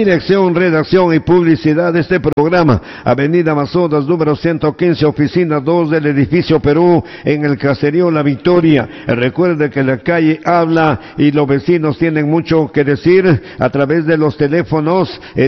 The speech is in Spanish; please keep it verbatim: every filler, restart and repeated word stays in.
Dirección, redacción y publicidad de este programa. Avenida Amazonas, número ciento quince, oficina dos del edificio Perú, en el caserío La Victoria. Recuerde que la calle habla y los vecinos tienen mucho que decir a través de los teléfonos.